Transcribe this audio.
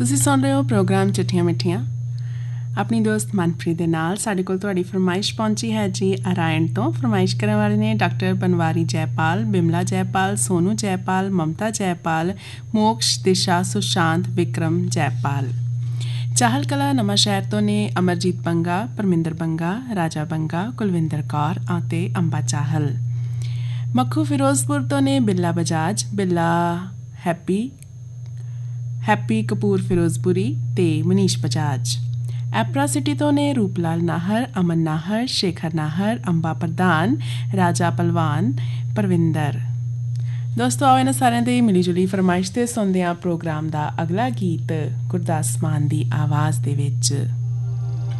ਤੁਸੀਂ ਸੁਣ ਰਹੇ ਹੋ ਪ੍ਰੋਗਰਾਮ ਚਿੱਠੀਆਂ ਮਿੱਠੀਆਂ ਆਪਣੀ ਦੋਸਤ ਮਨਪ੍ਰੀਤ ਦੇ ਨਾਲ। ਸਾਡੇ ਕੋਲ ਤੁਹਾਡੀ ਫਰਮਾਇਸ਼ ਪਹੁੰਚੀ ਹੈ ਜੀ ਅਰਾਇਣ ਤੋਂ। ਫਰਮਾਇਸ਼ ਕਰਨ ਵਾਲੇ ਨੇ ਡਾਕਟਰ ਪਨਵਾਰੀ ਜੈਪਾਲ, ਬਿਮਲਾ ਜੈਪਾਲ, ਸੋਨੂ ਜੈਪਾਲ, ਮਮਤਾ ਜੈਪਾਲ, ਮੋਕਸ਼, ਦਿਸ਼ਾ, ਸੁਸ਼ਾਂਤ, ਵਿਕਰਮ ਜੈਪਾਲ। ਚਾਹਲ ਕਲਾ ਨਵਾਂ ਸ਼ਹਿਰ ਤੋਂ ਨੇ ਅਮਰਜੀਤ ਬੰਗਾ, ਪਰਮਿੰਦਰ ਬੰਗਾ, ਰਾਜਾ ਬੰਗਾ, ਕੁਲਵਿੰਦਰ ਕੌਰ ਅਤੇ ਅੰਬਾ ਚਾਹਲ। ਮੱਖੂ ਫਿਰੋਜ਼ਪੁਰ ਤੋਂ ਨੇ ਬਿੱਲਾ ਬਜਾਜ, ਬਿੱਲਾ ਹੈਪੀ ਕਪੂਰ ਫਿਰੋਜ਼ਪੁਰੀ ਤੇ ਮਨੀਸ਼ ਬਜਾਜ। ਐਪਰਾ ਸਿਟੀ ਤੋਂ ਨੇ ਰੂਪਲਾਲ ਨਾਹਰ, ਅਮਨ ਨਾਹਰ, ਸ਼ੇਖਰ ਨਾਹਰ, ਅੰਬਾ ਪ੍ਰਧਾਨ, ਰਾਜਾ ਪਲਵਾਨ, ਪਰਵਿੰਦਰ। ਦੋਸਤੋ ਆਓ ਇਹਨਾਂ ਸਾਰਿਆਂ ਦੀ ਮਿਲੀ ਜੁਲੀ ਫਰਮਾਇਸ਼ 'ਤੇ ਸੁਣਦੇ ਹਾਂ ਪ੍ਰੋਗਰਾਮ ਦਾ ਅਗਲਾ ਗੀਤ ਗੁਰਦਾਸ ਮਾਨ ਦੀ ਆਵਾਜ਼ ਦੇ ਵਿੱਚ।